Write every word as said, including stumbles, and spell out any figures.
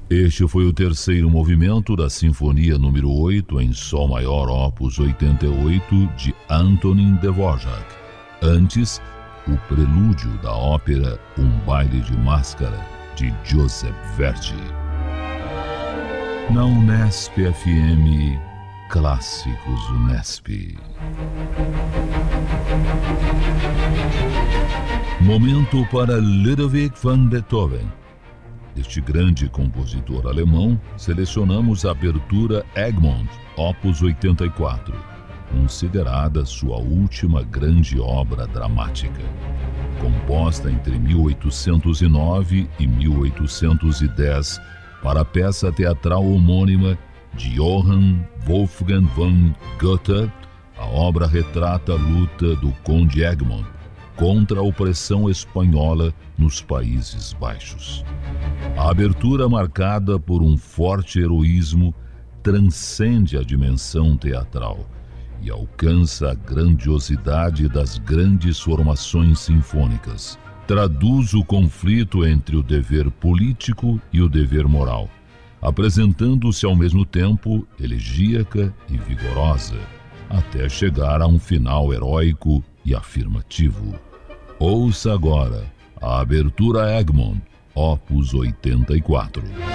Este foi o terceiro movimento da Sinfonia número oito em Sol maior, opus oitenta e oito, de Antonín Dvořák. Antes, o prelúdio da ópera Um Baile de Máscara, de Joseph Verdi. Na Unesp F M, Clássicos Unesp. Momento para Ludwig van Beethoven. Deste grande compositor alemão, selecionamos a abertura Egmont, opus oitenta e quatro, considerada sua última grande obra dramática. Composta entre mil oitocentos e nove e mil oitocentos e dez para a peça teatral homônima de Johann Wolfgang von Goethe, a obra retrata a luta do Conde Egmont contra a opressão espanhola nos Países Baixos. A abertura, marcada por um forte heroísmo, transcende a dimensão teatral e alcança a grandiosidade das grandes formações sinfônicas. Traduz o conflito entre o dever político e o dever moral, apresentando-se ao mesmo tempo elegíaca e vigorosa, até chegar a um final heróico e afirmativo. Ouça agora a abertura Egmont, opus oitenta e quatro.